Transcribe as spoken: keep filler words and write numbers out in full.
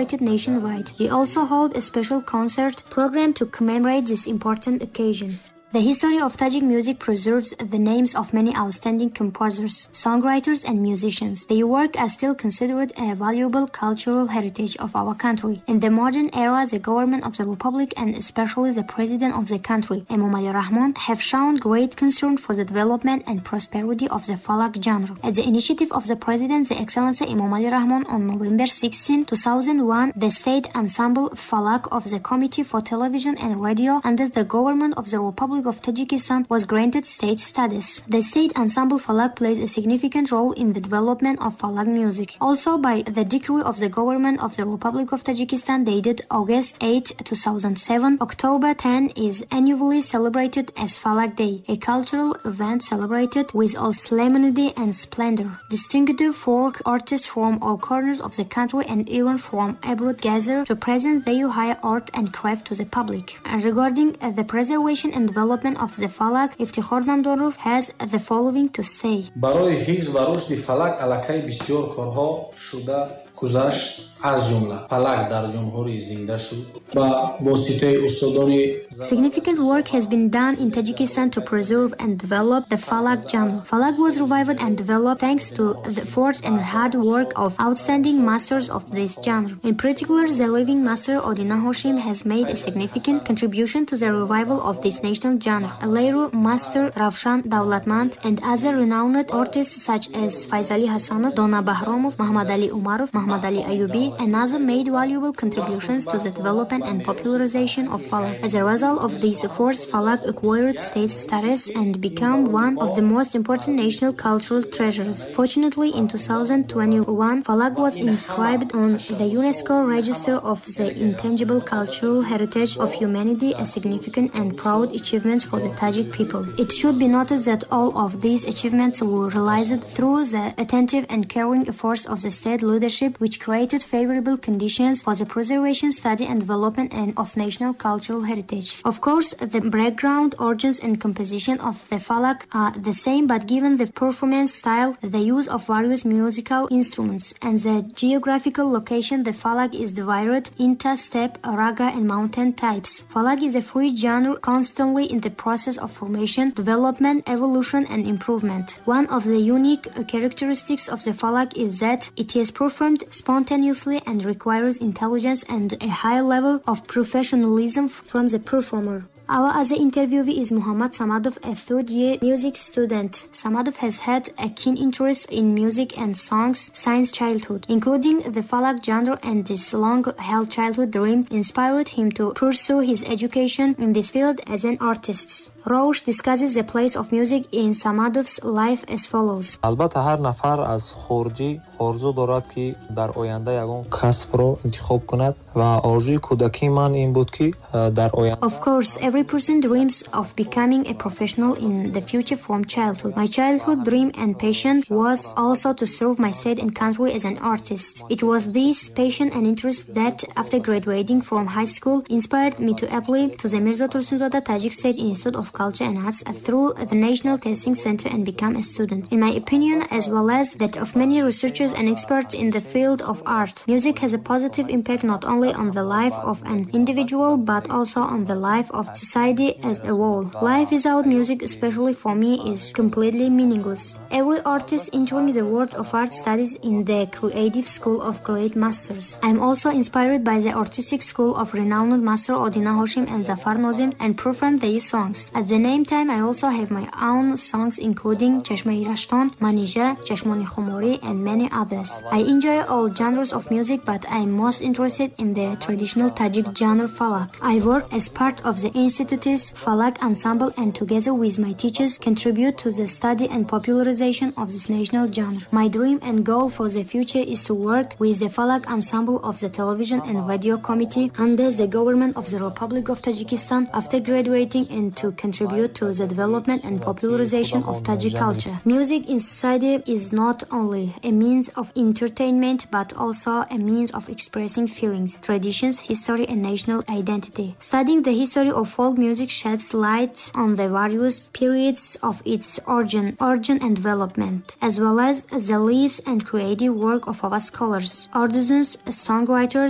celebrated nationwide. We also hold a special concert program to commemorate this important occasion. The history of Tajik music preserves the names of many outstanding composers, songwriters, and musicians. Their work is still considered a valuable cultural heritage of our country. In the modern era, the government of the Republic and especially the President of the country, Imam Ali Rahman, have shown great concern for the development and prosperity of the Falak genre. At the initiative of the President, the Excellency Imam Ali Rahman, on November sixteenth, two thousand one, the State Ensemble Falak of the Committee for Television and Radio under the government of the Republic of Tajikistan was granted state status. The State Ensemble Falak plays a significant role in the development of Falak music. Also, by the decree of the government of the Republic of Tajikistan dated August eighth, two thousand seven, October tenth is annually celebrated as Falak Day, a cultural event celebrated with all solemnity and splendor. Distinguished folk artists from all corners of the country and even from abroad gather to present their high art and craft to the public. And regarding uh, the preservation and development of the Falak, Iftikhar Namdorov has the following to say. برای حفظ و رشد فلک علاقه بسیار کارها شده گذشت از جمله فلک در جمهوری زنده شد با واسطه استادان. Significant work has been done in Tajikistan to preserve and develop the Falak genre. Falak was revived and developed thanks to the effort and hard work of outstanding masters of this genre. In particular, the living master Odina Hoshim has made a significant contribution to the revival of this national genre. Later, master Ravshan Davlatmand and other renowned artists such as Faizali Hassanov, Dona Bahromov, Muhammad Ali Umarov, Muhammad Ali Ayubi, and others made valuable contributions to the development and popularization of Falak. As a result of these efforts, Falak acquired state status and became one of the most important national cultural treasures. Fortunately, in two thousand twenty-one, Falak was inscribed on the UNESCO Register of the Intangible Cultural Heritage of Humanity, a significant and proud achievement for the Tajik people. It should be noted that all of these achievements were realized through the attentive and caring efforts of the state leadership, which created favorable conditions for the preservation, study, and development of national cultural heritage. Of course, the background, origins, and composition of the Falak are the same, but given the performance style, the use of various musical instruments, and the geographical location, the Falak is divided into steppe, raga, and mountain types. Falak is a free genre constantly in the process of formation, development, evolution, and improvement. One of the unique characteristics of the Falak is that it is performed spontaneously and requires intelligence and a high level of professionalism from the performer. Our other interviewee is Muhammad Samadov, a third-year music student. Samadov has had a keen interest in music and songs since childhood, including the Falak genre, and this long-held childhood dream inspired him to pursue his education in this field as an artist. Roush discusses the place of music in Samadov's life as follows. البته هر نفر از خوردی آرزو دارد که در آینده یگان کسب را انتخاب کند و آرزوی کودکی من این بود که در آینده. Of course, every person dreams of becoming a professional in the future from childhood. My childhood dream and passion was also to serve my state and country as an artist. It was this passion and interest that, after graduating from high school, inspired me to apply to the Mirza Tursunzada Tajik State Institute of Culture and Arts through the National Testing Center and become a student. In my opinion, as well as that of many researchers and experts in the field of art, music has a positive impact not only on the life of an individual but also on the life of society as a whole. Life without music, especially for me, is completely meaningless. Every artist entering the world of art studies in the Creative School of Great Masters. I am also inspired by the artistic school of renowned master Odina Hoshim and Zafar Nozim and perform their songs. At the same time, I also have my own songs including Cheshme Irashton, Manija, Cheshmoni Khomori, and many others. I enjoy all genres of music, but I am most interested in the traditional Tajik genre Falak. I work as part of the Institute's Falak ensemble and together with my teachers contribute to the study and popularization of this national genre. My dream and goal for the future is to work with the Falak ensemble of the Television and Radio Committee under the government of the Republic of Tajikistan after graduating and to contribute to the development and popularization of Tajik culture. Music in society is not only a means of entertainment but also a means of expressing feelings, traditions, history, and national identity. Studying the history of folk music sheds light on the various periods of its origin, origin and development, as well as the lives and creative work of our scholars, artisans, songwriters,